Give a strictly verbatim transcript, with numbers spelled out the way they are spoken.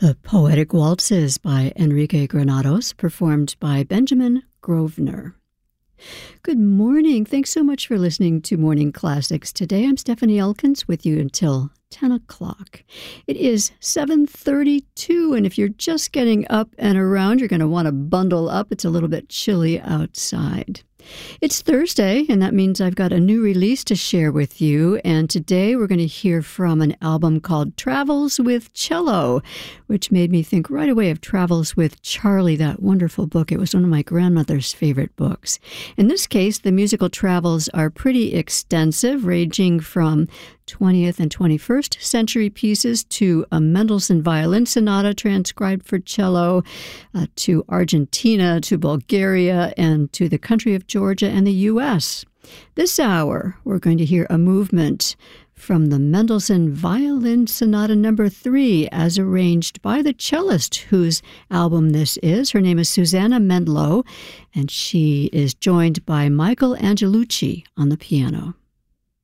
The Poetic Waltzes by Enrique Granados, performed by Benjamin Grosvenor. Good morning. Thanks so much for listening to Morning Classics today. I'm Stephanie Elkins with you until ten o'clock. It is seven thirty-two, and if you're just getting up and around, you're going to want to bundle up. It's a little bit chilly outside. It's Thursday, and that means I've got a new release to share with you, and today we're going to hear from an album called Travels with Cello, which made me think right away of Travels with Charlie, that wonderful book. It was one of my grandmother's favorite books. In this case, the musical travels are pretty extensive, ranging from twentieth and twenty-first century pieces to a Mendelssohn violin sonata transcribed for cello, uh, to Argentina, to Bulgaria, and to the country of Georgia and the U S This hour, we're going to hear a movement from the Mendelssohn Violin Sonata number three, as arranged by the cellist whose album this is. Her name is Susanna Mendlow, and she is joined by Michael Angelucci on the piano.